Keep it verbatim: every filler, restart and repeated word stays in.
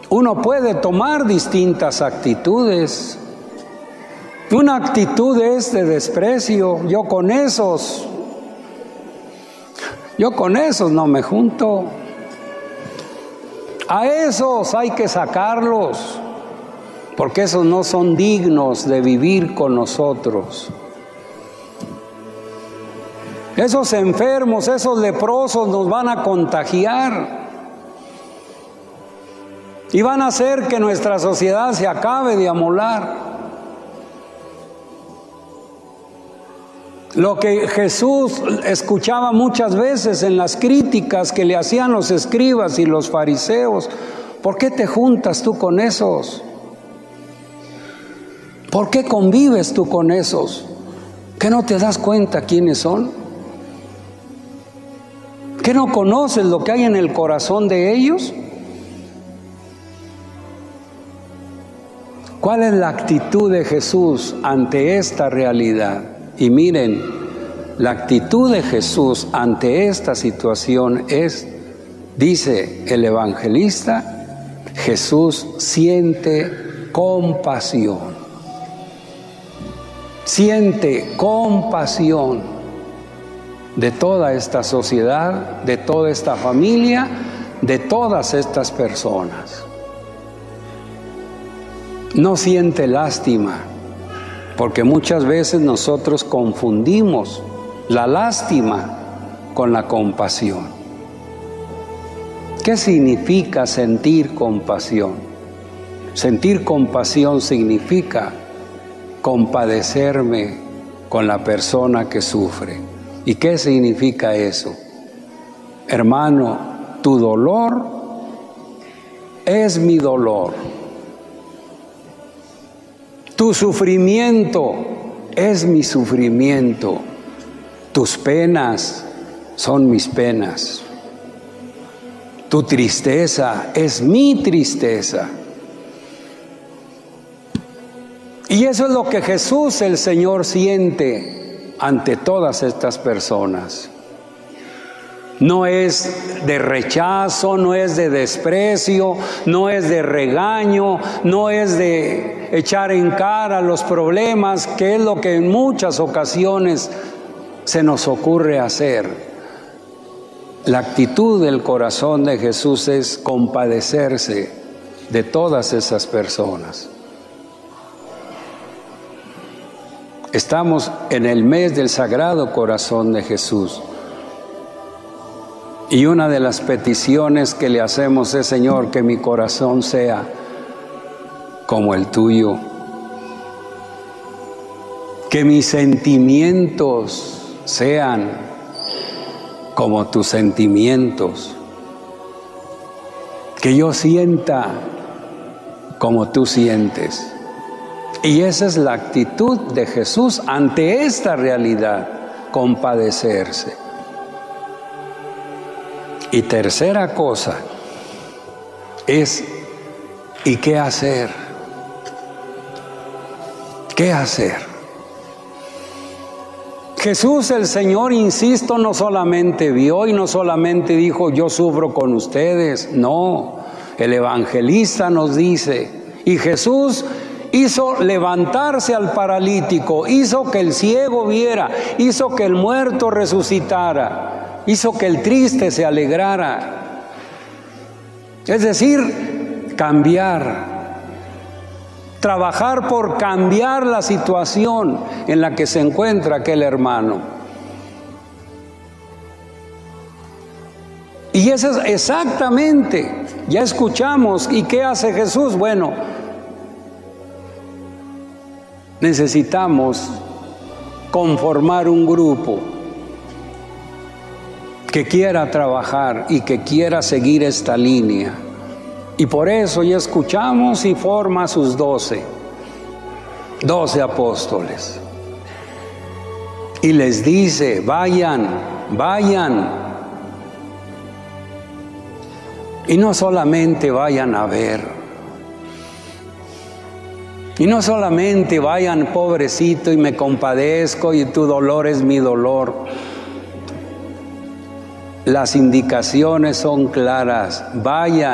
uno puede tomar distintas actitudes. Una actitud es de desprecio. Yo con esos, yo con esos no me junto. A esos hay que sacarlos, porque esos no son dignos de vivir con nosotros. Esos enfermos, esos leprosos nos van a contagiar y van a hacer que nuestra sociedad se acabe de amolar. Lo que Jesús escuchaba muchas veces en las críticas que le hacían los escribas y los fariseos: ¿por qué te juntas tú con esos? ¿Por qué convives tú con esos? ¿Que no te das cuenta quiénes son? ¿Que no conoces lo que hay en el corazón de ellos? ¿Cuál es la actitud de Jesús ante esta realidad? Y miren, la actitud de Jesús ante esta situación es, dice el evangelista, Jesús siente compasión. Siente compasión de toda esta sociedad, de toda esta familia, de todas estas personas. No siente lástima, porque muchas veces nosotros confundimos la lástima con la compasión. ¿Qué significa sentir compasión? Sentir compasión significa compadecerme con la persona que sufre. ¿Y qué significa eso? Hermano, tu dolor es mi dolor. Tu sufrimiento es mi sufrimiento. Tus penas son mis penas. Tu tristeza es mi tristeza. Y eso es lo que Jesús, el Señor, siente ante todas estas personas. No es de rechazo, no es de desprecio, no es de regaño, no es de echar en cara los problemas, que es lo que en muchas ocasiones se nos ocurre hacer. La actitud del corazón de Jesús es compadecerse de todas esas personas. Estamos en el mes del Sagrado Corazón de Jesús. Y una de las peticiones que le hacemos es: Señor, que mi corazón sea como el tuyo. Que mis sentimientos sean como tus sentimientos. Que yo sienta como tú sientes. Y esa es la actitud de Jesús ante esta realidad: compadecerse. Y tercera cosa es: ¿y qué hacer? ¿Qué hacer? Jesús, el Señor, insisto, no solamente vio y no solamente dijo: yo sufro con ustedes. No, el evangelista nos dice: y Jesús hizo levantarse al paralítico, hizo que el ciego viera, hizo que el muerto resucitara, hizo que el triste se alegrara. Es decir, cambiar, trabajar por cambiar la situación en la que se encuentra aquel hermano. Y eso es exactamente, ya escuchamos. ¿Y qué hace Jesús? Bueno, necesitamos conformar un grupo que quiera trabajar y que quiera seguir esta línea. Y por eso ya escuchamos, y forma sus doce, doce apóstoles. Y les dice: vayan, vayan. Y no solamente vayan a ver. Y no solamente vayan, pobrecito, y me compadezco, y tu dolor es mi dolor. Las indicaciones son claras: vayan.